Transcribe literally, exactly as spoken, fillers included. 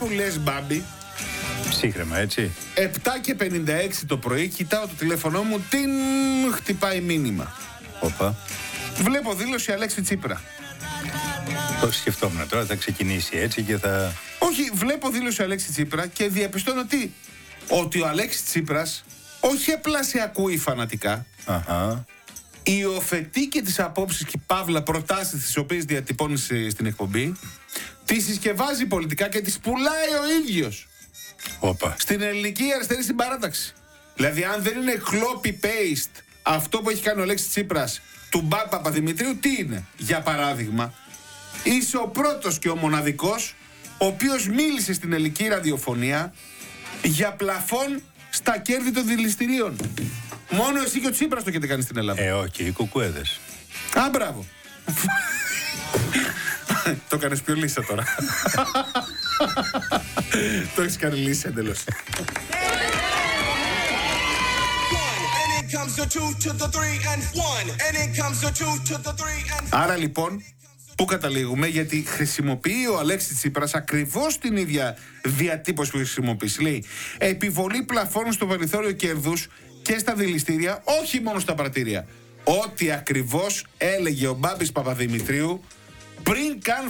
που λες, Μπάμπη. Ψύχρεμα, έτσι. επτά και πενήντα έξι το πρωί, κοιτάω το τηλέφωνό μου, την χτυπάει μήνυμα. Όπα. Βλέπω δήλωση Αλέξη Τσίπρα. Το σκεφτόμουν τώρα, θα ξεκινήσει έτσι και θα... Όχι, βλέπω δήλωση Αλέξη Τσίπρα και διαπιστώνω τι. Ότι ο Αλέξης Τσίπρας όχι απλά σε ακούει φανατικά. Αχα. Υιοθετεί και τις απόψεις και παύλα προτάσεις τις οποίες διατυπώνει στην εκπομπή. Τις συσκευάζει πολιτικά και τις πουλάει ο ίδιος. Όπα. Στην ελληνική αριστερή συμπαράταξη. Δηλαδή, αν δεν είναι copy-paste αυτό που έχει κάνει ο Αλέξης Τσίπρας του Μπα Παπαδημητρίου, τι είναι? Για παράδειγμα, είσαι ο πρώτος και ο μοναδικός ο οποίος μίλησε στην ελληνική ραδιοφωνία για πλαφόν στα κέρδη των δηληστηρίων. Μόνο εσύ και ο Τσίπρας το έχετε κάνει στην Ελλάδα. Ε, όχι, οι κουκουέδες. Α, μπράβο. Το κάνεις πιο λύσα τώρα. Το έχεις κάνει λύσα εντελώς. Άρα λοιπόν, πού καταλήγουμε? Γιατί χρησιμοποιεί ο Αλέξης Τσίπρας ακριβώς την ίδια διατύπωση που χρησιμοποιήσει. Λέει, επιβολή πλαφών στο περιθώριο κέρδους και στα δηληστήρια, όχι μόνο στα πρατήρια. Ό,τι ακριβώς έλεγε ο Μπάμπης Παπαδημητρίου πριν καν